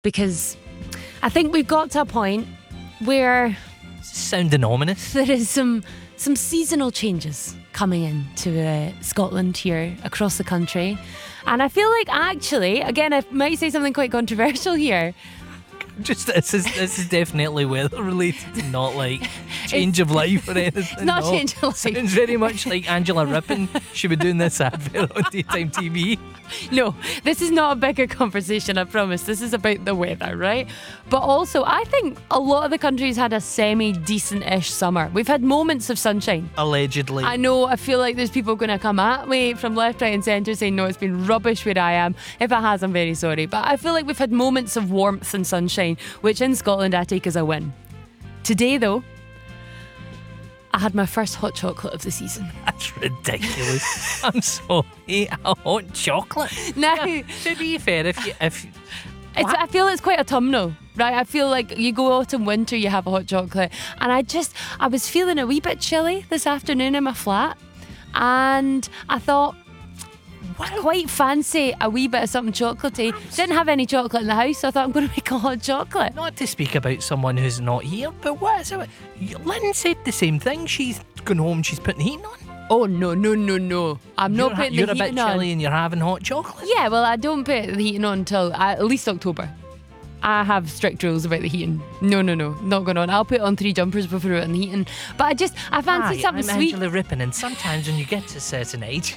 because I think we've got to a point where Sounding ominous. there is some seasonal changes coming into Scotland here across the country. And I feel like actually, again, I might say something quite controversial here. Just this is definitely weather related, not like change of life or anything. Not no. change of life. Sounds very much like Angela Rippon. She would be doing this advert on daytime TV. No, this is not a bigger conversation, I promise. This is about the weather, right? But also, I think a lot of the country's had a semi-decent-ish summer. We've had moments of sunshine. Allegedly. I know, I feel like there's people going to come at me from left, right and centre saying, no, it's been rubbish where I am. If it has, I'm very sorry. But I feel like we've had moments of warmth and sunshine, which in Scotland I take as a win. Today, though, I had my first hot chocolate of the season. That's ridiculous. I'm sorry. A hot chocolate. Now, To be fair, if I feel it's quite autumnal, right? I feel like you go autumn, winter, you have a hot chocolate. And I was feeling a wee bit chilly this afternoon in my flat. And I thought, I quite fancy a wee bit of something chocolatey. Didn't have any chocolate in the house, so I thought I'm going to make a hot chocolate. not to speak about someone who's not here, but what is it? Lynn said the same thing. She's gone home, she's putting the heating on. Oh, no. I'm not putting You're the a bit heating on. chilly and you're having hot chocolate. Yeah, well, I don't put the heating on until at least October. I have strict rules about the heating. No, not going on. I'll put on 3 jumpers before I put on the heating. But I fancy Hi, something I'm sweet. Angela Rippon, and sometimes when you get to a certain age,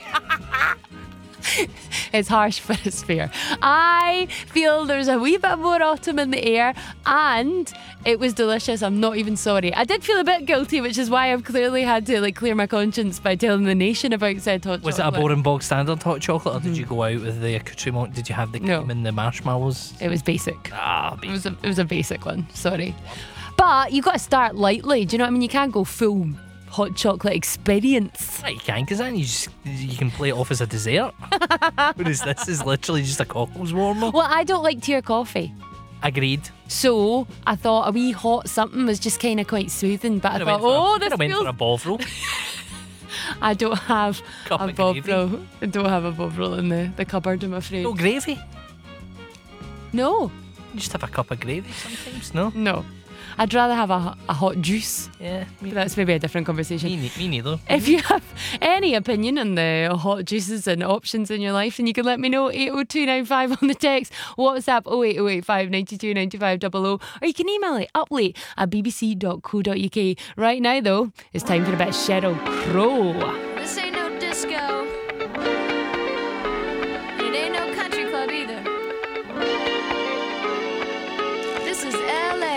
It's harsh, but it's fair. I feel there's a wee bit more autumn in the air, and it was delicious. I'm not even sorry. I did feel a bit guilty, which is why I've clearly had to clear my conscience by telling the nation about said hot was it a chocolate. boring bog standard hot chocolate, or did you go out with the accoutrement? Did you have the No. cream and the marshmallows? It was basic. Ah, It was a basic one. Sorry, but you got to start lightly. Do you know what I mean? You can't go full hot chocolate experience. right, you can, because then you can play it off as a dessert. Whereas this is literally just a cockles warmer. Well, I don't like tea or coffee. Agreed. So I thought a wee hot something was just kind of quite soothing. But I thought, this went feels... for a bovril. I don't have Cup a of gravy. bovril. I don't have a bovril in the cupboard, I'm afraid. No gravy. No. You just have a cup of gravy sometimes. No. No. I'd rather have a hot juice. Yeah. But that's maybe a different conversation. Me neither. If you have any opinion on the hot juices and options in your life, then you can let me know. 80295 on the text, WhatsApp 08085 92 95 00, or you can email it uplate@bbc.co.uk. Right now, though, it's time for a bit of Sheryl Crow. This ain't no disco. It ain't no country club either. This is LA.